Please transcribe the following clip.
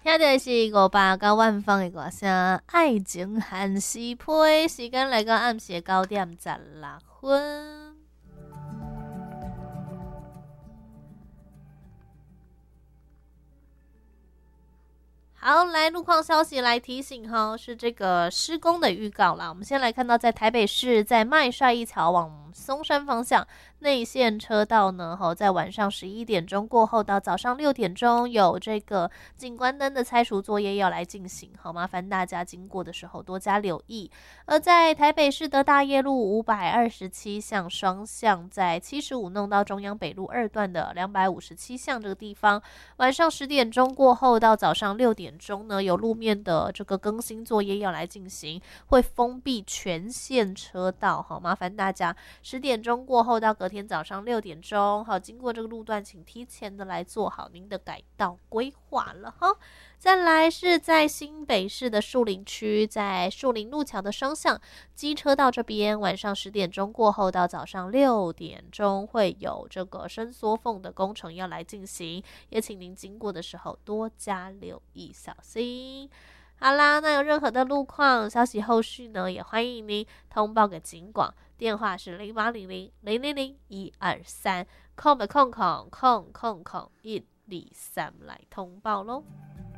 听到是500-9万方的歌声，爱情含死批，时间来到暗时9:16。好，来路况消息来提醒哈，是这个施工的预告啦。我们先来看到，在台北市在麦帅一桥往松山方向内线车道呢，在晚上11点钟过后到早上6点钟有这个景观灯的拆除作业要来进行，好，麻烦大家经过的时候多加留意。而在台北市的大业路527巷双向，在75弄到中央北路2段的257巷这个地方，晚上10点钟过后到早上6点钟呢，有路面的这个更新作业要来进行，会封闭全线车道，好，麻烦大家10点钟过后到隔天早上6点钟，好，经过这个路段，请提前的来做好您的改道规划了哈。再来是在新北市的树林区，在树林路桥的双向机车道这边，晚上10点钟过后到早上6点钟会有这个伸缩缝的工程要来进行，也请您经过的时候多加留意，小心。好啦，那有任何的路况消息后续呢，也欢迎您通报给警广，电话是0800-000-123，空123来通报咯。